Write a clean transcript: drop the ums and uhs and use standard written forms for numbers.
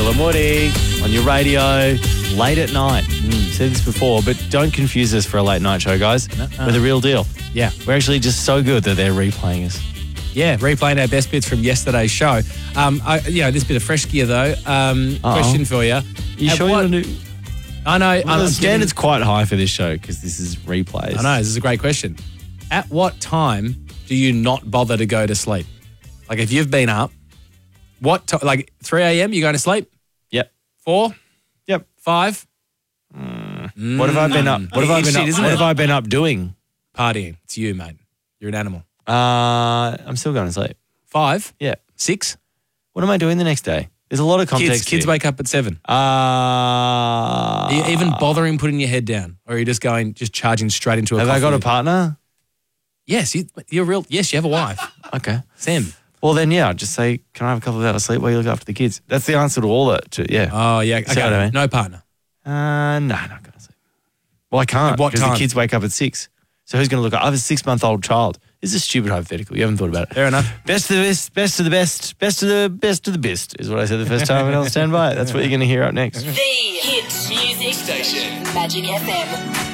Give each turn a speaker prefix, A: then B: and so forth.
A: Bill and Woody on your radio late at night. Said this before, but don't confuse us for a late night show, guys. We're the real deal.
B: Yeah.
A: We're actually just so good that they're replaying us.
B: Yeah, replaying our best bits from yesterday's show. This bit of fresh gear, though. Question for you.
A: You sure you want to do...
B: I know.
A: The standard's quite high for this show because this is replays.
B: I know, this is a great question. At what time do you not bother to go to sleep? Like, if you've been up, 3 a.m. you going to sleep?
A: Yep.
B: 4?
A: Yep.
B: 5?
A: What have I been up? What have I been up doing?
B: Partying. It's you, mate. You're an animal.
A: I'm still going to sleep.
B: 5?
A: Yeah.
B: 6?
A: What am I doing the next day? There's a lot of context.
B: Kids wake up at 7. Are you even bothering putting your head down? Or are you just charging straight into a
A: Have
B: coffee?
A: I got a partner?
B: Yes, you're real. Yes, you have a wife.
A: Okay.
B: Sam.
A: Well, then, yeah, just say, can I have a couple of hours sleep while you look after the kids? That's the answer to all that. Yeah.
B: Oh, yeah. Okay.
A: what I mean?
B: No partner.
A: No, not going to sleep. Well, I can't.
B: At what
A: because
B: time?
A: the kids wake up at 6. So who's going to look up? I have a 6-month-old child. This is a stupid hypothetical. You haven't thought about it.
B: Fair enough.
A: Best of the best, best of the best, best of the best of the best is what I said the first time, and I'll stand by it. That's what you're going to hear up next.
C: The Hit Music Station. Magic FM.